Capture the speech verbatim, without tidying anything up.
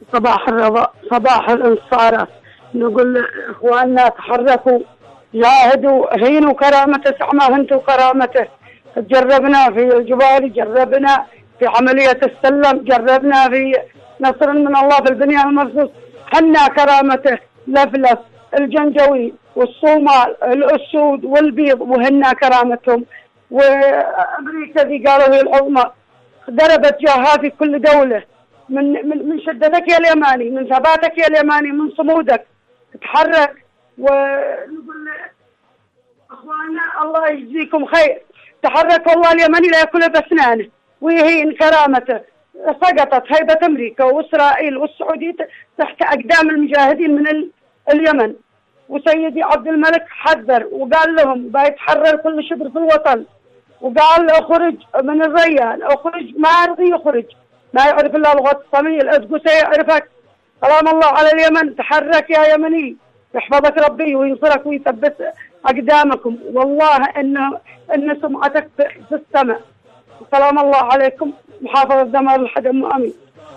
صباح الرضا، صباح الانتصارات. نقول اخواننا تحركوا، جاهدوا، هينوا كرامته سعما هنتوا كرامته. جربنا في الجبال، جربنا في عملية السلم، جربنا في نصر من الله في البنيان المرصوص، حنا كرامته لفلف الجنجوي والصومال الأسود والبيض وهنا كرامتهم. وأمريكا ذي قالوا هي العظمى، ضربت جاها في كل دولة. من من من شدتك يا اليماني، من ثباتك يا اليماني، من صمودك تحرك. ونقول اخواننا الله يجزيكم خير، تحرك والله اليمني لا ياكل باسنانه ويهين كرامته. سقطت هيبة امريكا واسرائيل والسعودية تحت اقدام المجاهدين من اليمن. وسيدي عبد الملك حذر وقال لهم بيتحرر كل شبر في الوطن، وقال اخرج من الريان، اخرج. ما رضي يخرج، ما يعرف الا لغة الصميل، ادقو سيعرفك. سلام الله على اليمن، تحرك يا يمني، يحفظك ربي وينصرك ويثبت اقدامكم. والله ان ان سمعتك في السماء. سلام الله عليكم، محافظة دمار الحدم، امين.